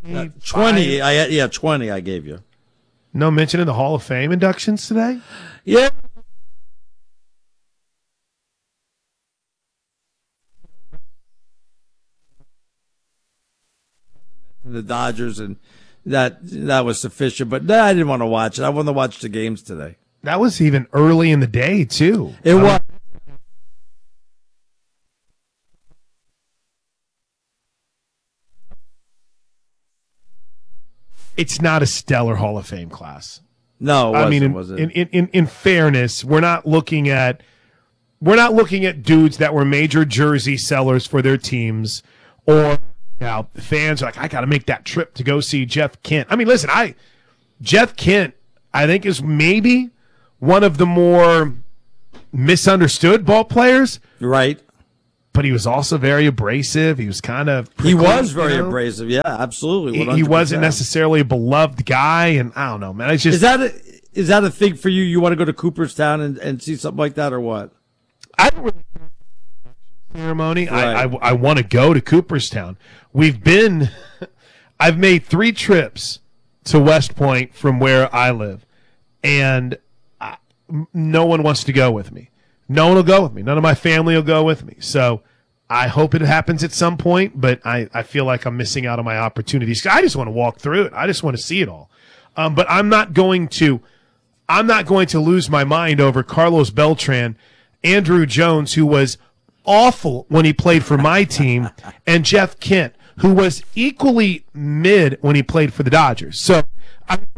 20. 20 I gave you. No mention of the Hall of Fame inductions today? Yeah. The Dodgers, and that was sufficient. But I didn't want to watch it. I wanted to watch the games today. That was even early in the day, too. It was. It's not a stellar Hall of Fame class. No, it wasn't. In fairness, we're not looking at dudes that were major jersey sellers for their teams, or fans are like, I got to make that trip to go see Jeff Kent. I mean, listen, Jeff Kent, I think, is maybe one of the more misunderstood ball players. Right. But he was also very abrasive. He was kind of prickly, he was very abrasive. Yeah, absolutely. 100%. He wasn't necessarily a beloved guy, and I don't know, man. It's just is that a thing for you? You want to go to Cooperstown and see something like that, or what? I don't really ceremony. Right. I want to go to Cooperstown. I've made 3 trips to West Point from where I live, and no one wants to go with me. No one will go with me. None of my family will go with me. So I hope it happens at some point, but I feel like I'm missing out on my opportunities. I just want to walk through it. I just want to see it all. But I'm not going to lose my mind over Carlos Beltran, Andrew Jones, who was awful when he played for my team, and Jeff Kent, who was equally mid when he played for the Dodgers. So